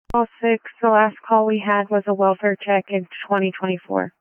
Oh, 06, the last call we had was a welfare check in 2024.